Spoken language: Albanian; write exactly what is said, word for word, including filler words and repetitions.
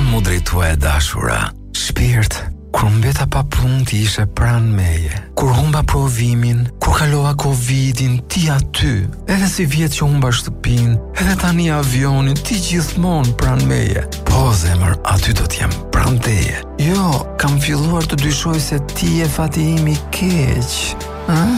kam mu drejtua e dashura. Shpirt, kur mbeta pa punë ti ishe pranë meje. Kur humba provimin, kur kalova Covidin, ti aty. Edhe si vjet që humba shtëpin, edhe tani avionin, ti gjithmonë pranë meje. Po zemër, aty do t'jem pranë teje. Jo, kam filluar të dyshoj se ti e fati imi keq. Ha?